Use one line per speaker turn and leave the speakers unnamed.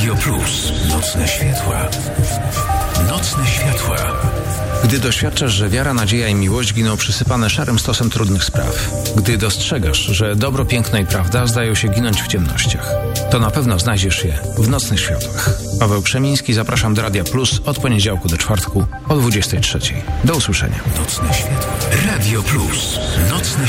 Radio Plus. Nocne światła. Nocne światła. Gdy doświadczasz, że wiara, nadzieja i miłość giną przysypane szarym stosem trudnych spraw. Gdy dostrzegasz, że dobro, piękno i prawda zdają się ginąć w ciemnościach. To na pewno znajdziesz je w Nocnych Światłach. Paweł Krzemiński, zapraszam do Radia Plus od poniedziałku do czwartku o 23:00. Do usłyszenia. Nocne Światła. Radio Plus. Nocne